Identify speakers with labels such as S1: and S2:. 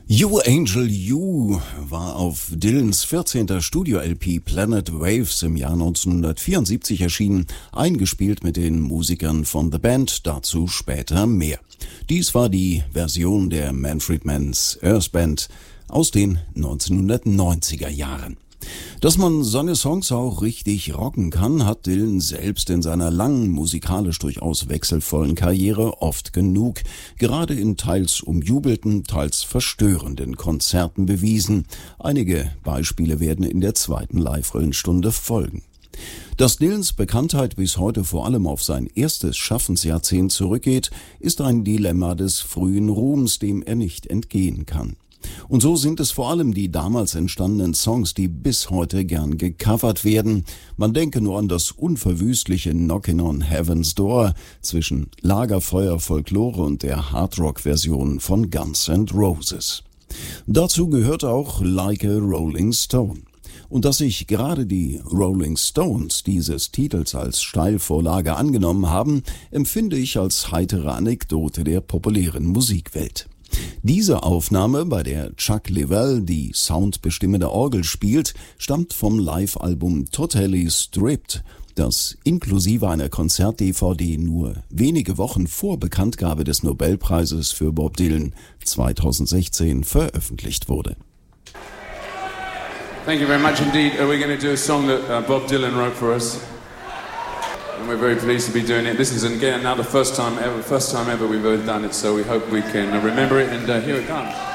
S1: You Angel You war auf Dylans 14. Studio-LP Planet Waves im Jahr 1974 erschienen, eingespielt mit den Musikern von The Band, dazu später mehr. Dies war die Version der Manfred Mann's Earth Band aus den 1990er Jahren. Dass man seine Songs auch richtig rocken kann, hat Dylan selbst in seiner langen, musikalisch durchaus wechselvollen Karriere oft genug, gerade in teils umjubelten, teils verstörenden Konzerten bewiesen. Einige Beispiele werden in der zweiten Live-Rillenstunde folgen. Dass Dylans Bekanntheit bis heute vor allem auf sein erstes Schaffensjahrzehnt zurückgeht, ist ein Dilemma des frühen Ruhms, dem er nicht entgehen kann. Und so sind es vor allem die damals entstandenen Songs, die bis heute gern gecovert werden. Man denke nur an das unverwüstliche Knockin' on Heaven's Door zwischen Lagerfeuer, Folklore und der Hardrock-Version von Guns N' Roses. Dazu gehört auch Like a Rolling Stone. Und dass sich gerade die Rolling Stones dieses Titels als Steilvorlage angenommen haben, empfinde ich als heitere Anekdote der populären Musikwelt. Diese Aufnahme, bei der Chuck Leavell die soundbestimmende Orgel spielt, stammt vom Live-Album Totally Stripped, das inklusive einer Konzert-DVD nur wenige Wochen vor Bekanntgabe des Nobelpreises für Bob Dylan 2016 veröffentlicht wurde.
S2: Thank you very much indeed. We're going to do a song that Bob Dylan wrote for us. And we're very pleased to be doing it. This is again now the first time ever we've ever done it, so we hope we can remember it, and here it comes.